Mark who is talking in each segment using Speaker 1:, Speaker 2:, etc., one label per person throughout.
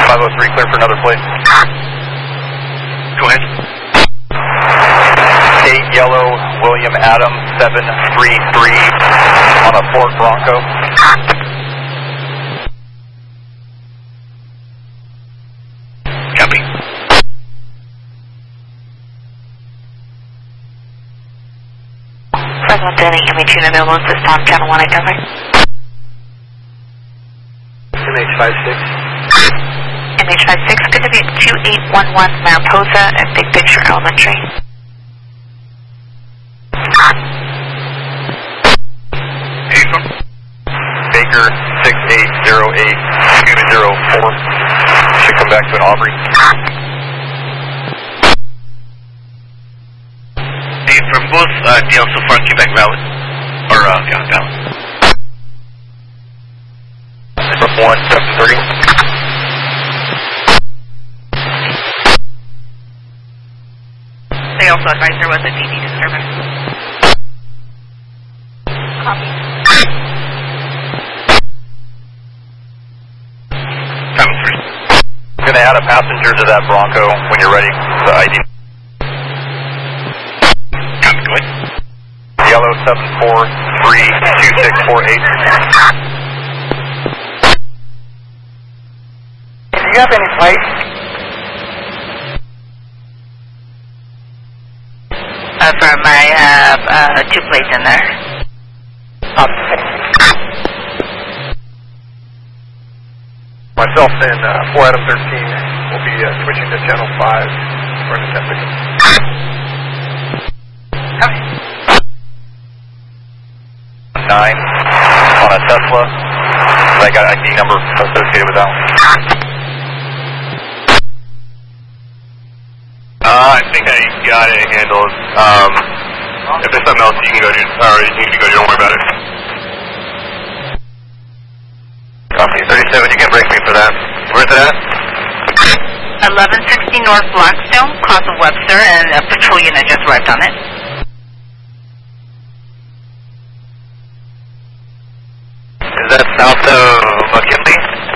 Speaker 1: 503, clear for another plate.
Speaker 2: Go ahead.
Speaker 1: 8 Yellow, William Adam, 733 on a Ford Bronco.
Speaker 2: Copy.
Speaker 3: Fresno Denny, MH available at this time, channel 1 cover.
Speaker 1: MH56.
Speaker 3: MH56, going to be at 2811 Mariposa at Big Picture Elementary.
Speaker 1: Baker 6808-204. Should come back to an Aubrey.
Speaker 2: Hey, from both DL so far, Quebec valid. Or, yeah, valid.
Speaker 1: From 173.
Speaker 3: They also advised there was a DD disturbance. Copy.
Speaker 2: Time 3.
Speaker 1: I'm going to add a passenger to that Bronco when you're ready. The ID.
Speaker 2: Copy, go ahead.
Speaker 1: Yellow 7432648.
Speaker 4: Do you have any plates?
Speaker 3: From I have 2 plates in there.
Speaker 1: Myself and 4 Adam 13 will be switching to channel 5 for an attempt.
Speaker 3: Okay.
Speaker 1: 9 on a Tesla. I got ID number associated with that one.
Speaker 2: I think I got it handled. If there's something else, you can go to, or you need to go to, don't worry about it.
Speaker 1: Copy. 37, you can break me for that. Where's it at?
Speaker 3: 1160 North Blackstone, cross of Webster, and a patrol unit just arrived on it.
Speaker 1: Is that south of McKinley?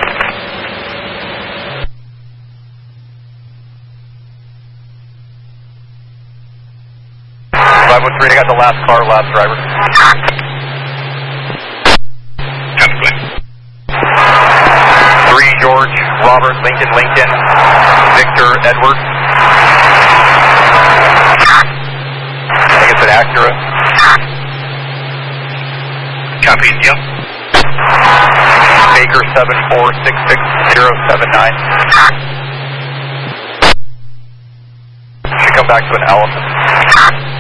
Speaker 1: I got the last car, last driver.
Speaker 2: Copy, go ahead.
Speaker 1: 3 George, Robert, Lincoln, Victor, Edward. I think it's an Acura.
Speaker 2: Copy, yep.
Speaker 1: Baker 7466079. Should come back to an Elephant.